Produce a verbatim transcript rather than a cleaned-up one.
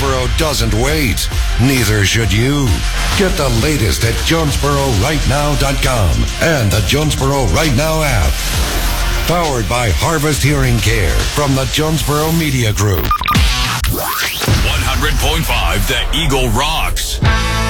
Jonesboro doesn't wait. Neither should you. Get the latest at Jonesboro Right Now dot com and the Jonesboro Right Now app. Powered by Harvest Hearing Care from the Jonesboro Media Group. one hundred point five The Eagle rocks.